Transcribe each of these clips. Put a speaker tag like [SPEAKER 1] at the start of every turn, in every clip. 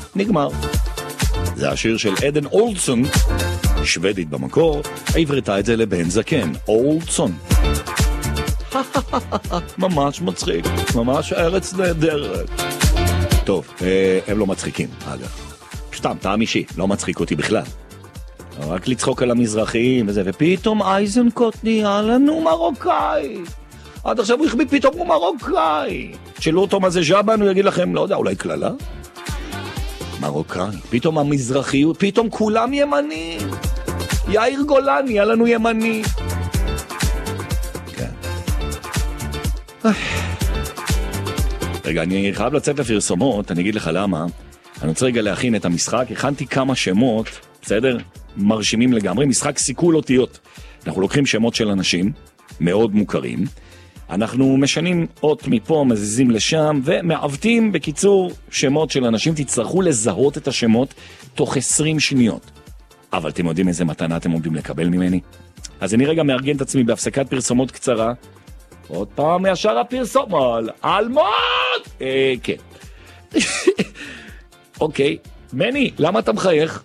[SPEAKER 1] נגמר. זה השיר של עדן אולסון, שוודית במקור, עברתה את זה לבן זקן, אולסון. ממש מצחיק, ממש ארץ נהדרת. טוב, הם לא מצחיקים, אגב. סתם, טעם אישי, לא מצחיק אותי בכלל. רק לצחוק על המזרחיים וזה, ופתאום אייזנקוט נהיה לנו מרוקאי. עד עכשיו הוא החביא פתאום הוא מרוקאי. שאלו אותו מה זה ז'אבן, הוא יגיד לכם, לא יודע, אולי כללה? מרוקאי. פתאום המזרחיות, פתאום כולם ימנים. יאיר גולן, נהיה לנו ימני. כן. רגע, אני חייב לצאת לפרסומות, אני אגיד לך למה. אני רוצה רגע להכין את המשחק, הכנתי כמה שמות, בסדר? מרשימים לגמרי, משחק סיכול אותיות. אנחנו לוקחים שמות של אנשים, מאוד מוכרים, אנחנו משנים אות מפה, מזיזים לשם, ומעוותים בקיצור שמות של אנשים, תצטרכו לזהות את השמות תוך 20 שניות. אבל אתם יודעים איזה מתנה אתם עומדים לקבל ממני? אז אני רגע מארגן את עצמי בהפסקת פרסומות קצרה, עוד פעם ישר הפרסומות, אלמוג! כן. אוקיי, מני, למה אתה מחייך?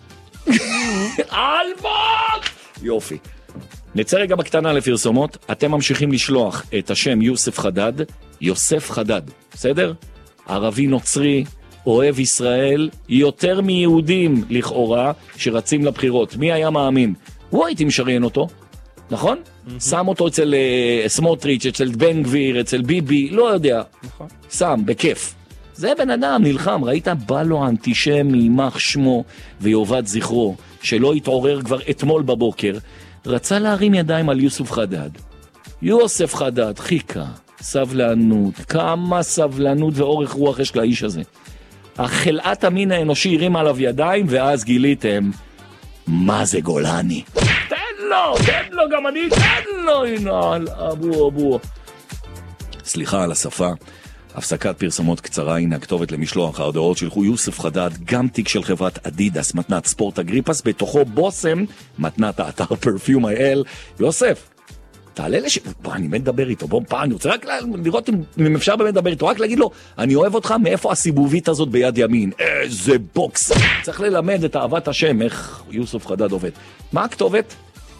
[SPEAKER 1] אלמוג! יופי. נצא רגע בקטנה לפרסומות, אתם ממשיכים לשלוח את השם יוסף חדד, יוסף חדד, בסדר? ערבי נוצרי, אוהב ישראל, יותר מיהודים לכאורה שרצים לבחירות. מי היה מאמין? הוא הייתי משריין אותו, נכון? שם אותו אצל סמוטריץ', אצל בן גביר, אצל ביבי, לא יודע. נכון. שם, בכיף. זה בן אדם נלחם, ראית? בא לו אנטישמי, יימח שמו ויובד זכרו, שלא התעורר כבר אתמול בבוקר, רצה להרים ידיים על יוסף חדד. יוסף חדד, חיכה, סבלנות, כמה סבלנות ואורך רוח יש לאיש הזה. החלאת המין האנושי הרים עליו ידיים, ואז גיליתם, מה זה גולני? תן לו, גם אני, תן לו, הנה, אבו. סליחה על השפה. הפסקת פרסומות קצרה, הנה הכתובת למשלוח ההודעות, שלחו יוסף חדד, גם תיק של חברת אדידס, מתנת ספורט אגריפס, בתוכו בוסם, מתנת האתר פרפיום איי-אל. יוסף, תעלה בוא, אני באמת לדבר איתו, בוא, אני רוצה רק לראות אם אפשר באמת לדבר איתו, רק להגיד לו, אני אוהב אותך, מאיפה הסיבובית הזאת ביד ימין? איזה בוקס. צריך ללמד את אהבת השם, איך יוסף חדד עובד. מה הכתובת?
[SPEAKER 2] 058-36-222-03.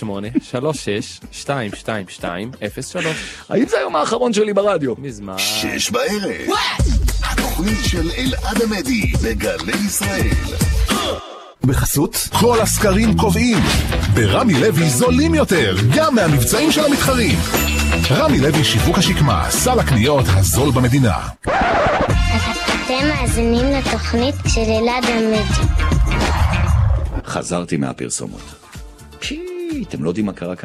[SPEAKER 1] האם זה היום האחרון שלי ברדיו?
[SPEAKER 2] מזמן.
[SPEAKER 3] 6 בערב. התוכנית של אלעד עמדי בגלי ישראל. בחסות כל הסקרים קובעים. ברמי לוי זולים יותר, גם מהמבצעים של המתחרים. רמי לוי שיווק השקמה, סל הקניות הזול במדינה.
[SPEAKER 4] אתם מאזינים לתוכנית של אלעד עמדי.
[SPEAKER 1] חזרתי מהפרסומות. אתם לא יודעים מה קרה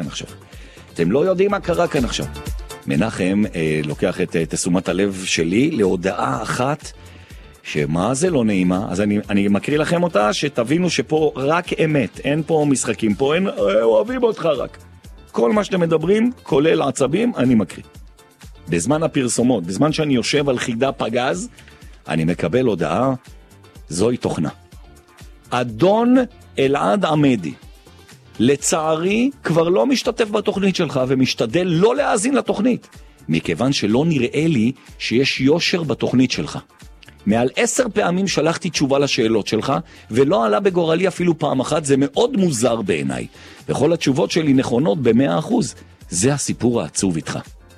[SPEAKER 1] כאן עכשיו. מנחם לוקח את תשומת הלב שלי להודעה אחת שמה זה לא נעימה, אז אני מקריא לכם אותה, שתבינו שפה רק אמת, אין פה משחקים, פה אין אוהבים אותך רק. כל מה שאתם מדברים, כולל עצבים, אני מקריא. בזמן הפרסומות, בזמן שאני יושב על חידה פגז, אני מקבל הודעה, זוהי תוכנה. אדון אלעד עמדי, לצערי כבר לא משתתף בתוכנית שלך ומשתדל לא להאזין לתוכנית, מכיוון שלא נראה לי שיש יושר בתוכנית שלך. מעל 10 פעמים שלחתי תשובה לשאלות שלך, ולא עלה בגורלי אפילו פעם אחת, זה מאוד מוזר בעיניי. וכל התשובות שלי נכונות ב100%. זה הסיפור העצוב איתך.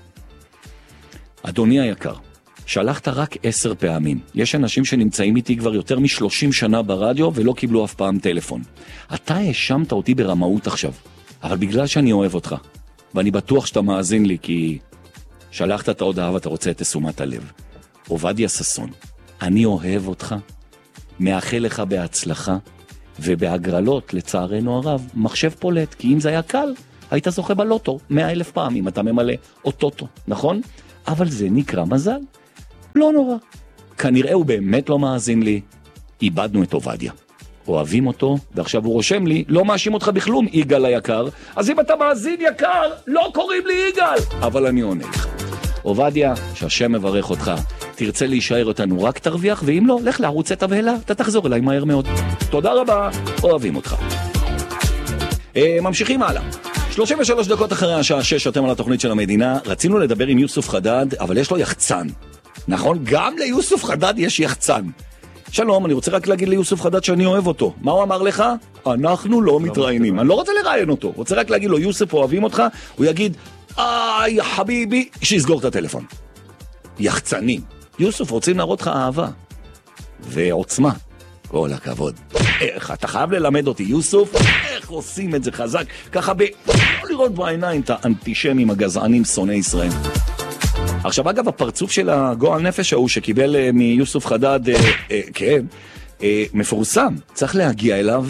[SPEAKER 1] אדוני היקר, שלחת רק 10 פעמים. יש אנשים שנמצאים איתי כבר יותר מ30 שנה ברדיו, ולא קיבלו אף פעם טלפון. אתה האשמת אותי ברמאות עכשיו, אבל בגלל שאני אוהב אותך, ואני בטוח שאתה מאזין לי, כי שלחת את ההודעה ואתה רוצה את תשומת הלב. עובדיה ששון, אני אוהב אותך, מאחל לך בהצלחה, ובהגרלות, לצערנו הרב, מחשב פולט, כי אם זה היה קל, היית זוכה בלוטו 100,000 פעמים, אתה ממלא אוטוטו, נכון? אבל זה נקרא מזל. לא נורא. כנראה הוא באמת לא מאזין לי. איבדנו את עובדיה. אוהבים אותו, ועכשיו הוא רושם לי, לא מאשים אותך בכלום, יגאל היקר. אז אם אתה מאזין יקר, לא קוראים לי יגאל. אבל אני עונה לך. עובדיה, שהשם מברך אותך. תרצה להישאר אותנו, רק תרוויח, ואם לא, לך לערוץ תבהלה, אתה תחזור אליי מהר מאוד. תודה רבה, אוהבים אותך. ממשיכים הלאה. 33 דקות אחרי השעה 6 אתם על התוכנית של המדינה. רצינו לדבר עם יוסף חדד, אבל יש לו יחצן. נכון? גם ליוסף חדד יש יחצן. שלום, אני רוצה רק להגיד ליוסף חדד שאני אוהב אותו. מה הוא אמר לך? אנחנו לא מתראיינים. אני לא רוצה לראיין אותו. רוצה רק להגיד לו, יוסף, אוהבים אותך. הוא יגיד, חביבי, שיסגור את הטלפון. יחצנים. יוסף, רוצים להראות לך אהבה. ועוצמה. כל הכבוד. איך, אתה חייב ללמד אותי, יוסף, איך עושים את זה חזק, ככה לא לראות בעיניים את האנטישמים, הגזענים, שונאי ישראל. עכשיו, אגב, הפרצוף של הגועל נפש ההוא שקיבל מיוסף חדד, כן, מפורסם. צריך להגיע אליו,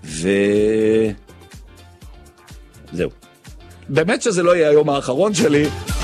[SPEAKER 1] זהו. באמת שזה לא יהיה היום האחרון שלי,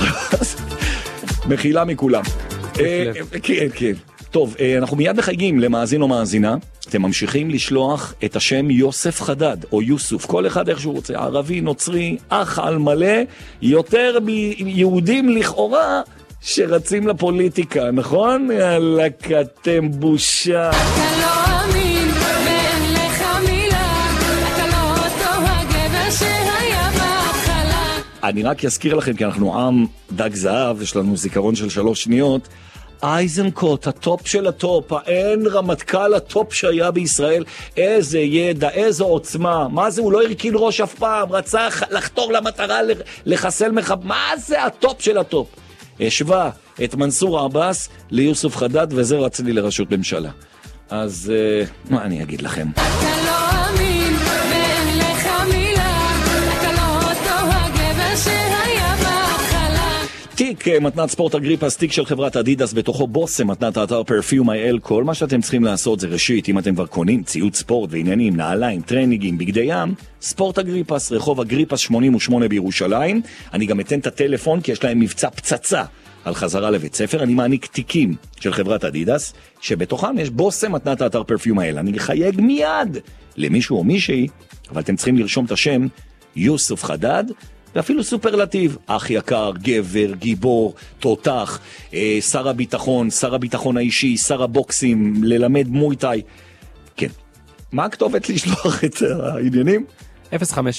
[SPEAKER 1] מחילה מכולם. כן, כן. טוב, אנחנו מיד מחייגים למאזין או מאזינה. אתם ממשיכים לשלוח את השם יוסף חדד או יוסוף, כל אחד איך שהוא רוצה, ערבי, נוצרי, אח על מלא, יותר מיהודים לכאורה שרצים לפוליטיקה, נכון? יאללה, אתם בושה. אתה לא אמין, ואין לך מילה, אתה לא אותו הגבר שהיה בהתחלה. אני רק אזכיר לכם, כי אנחנו עם דג זהב, יש לנו זיכרון של 3 שניות, אייזנקוט, הטופ של הטופ, האין רמטכ"ל הטופ שהיה בישראל, איזה ידע, איזו עוצמה, מה זה, הוא לא הרכין ראש אף פעם, רצה לחתור למטרה, לחסל מה זה הטופ של הטופ? השווה את מנסור עבאס ליוסף חדד, וזה רציני לראשות ממשלה. אז מה אני אגיד לכם? אתה לא אמין, ואין לך מילה, אתה לא אותו הגבר שהיה בהתחלה. תיק מתנת ספורט אגריפס, תיק של חברת אדידס, בתוכו בוסם, מתנת האתר פרפיום איי-אל. כל מה שאתם צריכים לעשות זה ראשית, אם אתם כבר קונים ציוד ספורט ועניינים, נעליים, טרנינגים, בגדי ים, ספורט אגריפס, רחוב אגריפס 88 בירושלים. אני גם אתן את הטלפון כי יש להם מבצע פצצה על חזרה לבית ספר. אני מעניק תיקים של חברת אדידס, שבתוכם יש בוסם, מתנת האתר פרפיום איי-אל. אני חייג מיד למישהו או מישהי, אבל אתם צריכים לרשום את השם יוסף חדד, ואפילו סופרלטיב, אח יקר, גבר, גיבור, תותח, שר הביטחון, שר הביטחון האישי, שר הבוקסים, ללמד מויטאי. כן. מה הכתובת לשלוח את העניינים? 058-36-222-03.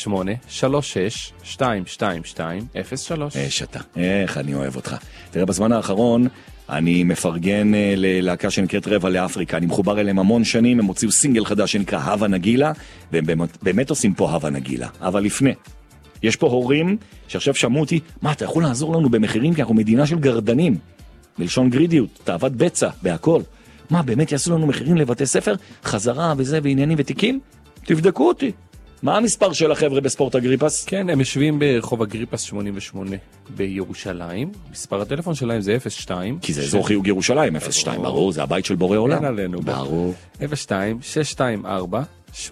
[SPEAKER 1] אתה, איך אני אוהב אותך. תראה, בזמן האחרון אני מפרגן ללהקה שנקראת רבע לאפריקה, אני מחובר אליהם המון שנים, הם הוציאו סינגל חדש שנקרא הווה נגילה, והם באמת עושים פה הווה נגילה. אבל לפני, יש פה הורים שעכשיו שמעו אותי, מה, אתה יכול לעזור לנו במחירים? כי אנחנו מדינה של גרדנים, מלשון גרידיות, תאוות בצע, בהכל. מה, באמת יעשו לנו מחירים לבתי ספר? חזרה וזה ועניינים ותיקים? תבדקו אותי. מה המספר של החבר'ה בספורט אגריפס?
[SPEAKER 2] כן, הם יושבים ברחוב אגריפס 88 בירושלים. מספר הטלפון שלהם זה 02.
[SPEAKER 1] כי זה אזור חיוג ירושלים, 02, ברור, זה הבית של בורא עולם.
[SPEAKER 2] אין עלינו.
[SPEAKER 1] ברור.
[SPEAKER 2] 02-624-8671.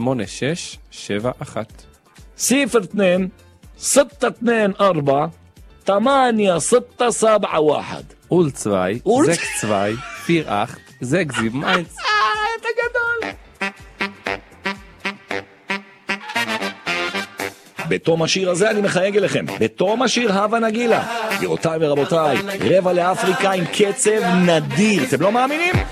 [SPEAKER 1] صفر 2 6 2 4 8 6 7 1.
[SPEAKER 2] אולצווי, זקצווי, 4 6 7 1.
[SPEAKER 1] אתה גדול. בתום השיר הזה אני מחייג אליכם. בתום השיר הווה נגילה. גבירותיי ורבותיי, רבע לאפריקה עם קצב נדיר. אתם לא מאמינים?